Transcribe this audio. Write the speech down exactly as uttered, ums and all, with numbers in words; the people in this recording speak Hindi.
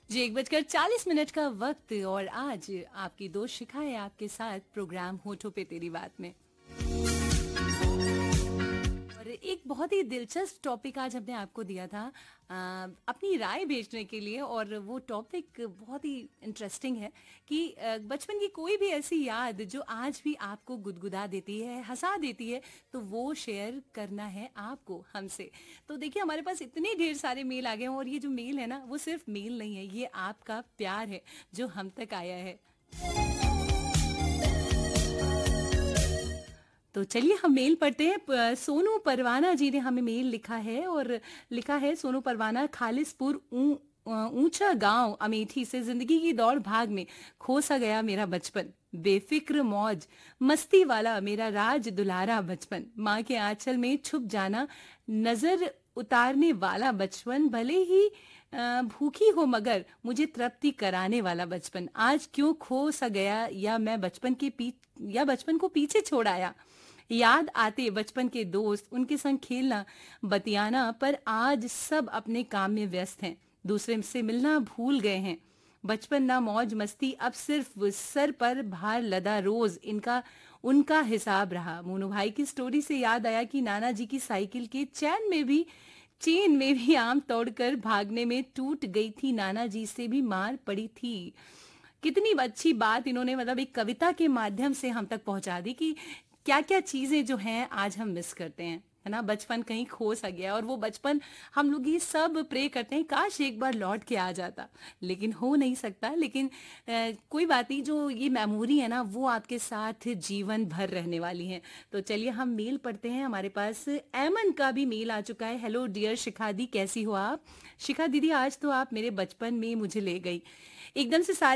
जी, एक बजकर चालीस मिनट का वक्त और आज आपकी दोस्त शिखा है आपके साथ प्रोग्राम होठों पे तेरी बात में। और एक बहुत ही दिलचस्प टॉपिक आज हमने आपको दिया था अ, अपनी राय भेजने के लिए और वो टॉपिक बहुत ही इंटरेस्टिंग है कि अ, बचपन की कोई भी ऐसी याद जो आज भी आपको गुदगुदा देती है, हंसा देती है, तो वो शेयर करना है आपको हमसे। तो देखिए हमारे पास इतने ढेर सारे मेल आ गए हैं और ये जो मेल है ना वो सिर्फ मेल नहीं है, ये आपका प्यार है जो हम तक आया है। तो चलिए हम मेल पढ़ते हैं। प- सोनू परवाना जी ने हमें मेल लिखा है और लिखा है सोनू परवाना खालिसपुर ऊ- अ, ऊंचा गांव अमेठी से जिंदगी की दौड़ भाग में खो सा गया मेरा बचपन। बेफिक्र मौज मस्ती वाला मेरा राज दुलारा बचपन, माँ के आंचल में छुप जाना, नजर उतारने वाला बचपन, भले ही अ, भूखी हो मगर मुझे तृप्ति कराने वाला बचपन, आज क्यों खो सा गया, या मैं बचपन के पी या बचपन को पीछे छोड़ आया। याद आते बचपन के दोस्त, उनके संग खेलना बतियाना, पर आज सब अपने काम में व्यस्त हैं, दूसरे से मिलना भूल गए हैं। बचपन ना मौज मस्ती, अब सिर्फ सर पर भार लदा रोज इनका उनका हिसाब रहा। मोनू भाई की स्टोरी से याद आया कि नाना जी की साइकिल के चैन में भी चेन में भी आम तोड़कर भागने में टूट गई थी, नाना जी से भी मार पड़ी थी। कितनी अच्छी बात इन्होंने मतलब एक कविता के माध्यम से हम तक पहुंचा दी कि क्या क्या चीजें जो हैं आज हम मिस करते हैं, है ना। बचपन कहीं खो सा गया और वो बचपन हम लोग ये सब प्रे करते हैं काश एक बार लौट के आ जाता, लेकिन हो नहीं सकता। लेकिन अ, कोई बात नहीं, जो ये मेमोरी है ना वो आपके साथ जीवन भर रहने वाली है। तो चलिए हम मेल पढ़ते हैं। हमारे पास एमन का भी मेल आ चुका है। हेलो डियर शिखा दी, कैसी हो आप। शिखा दीदी, आज तो आप मेरे बचपन में मुझे ले गई, एकदम से सारी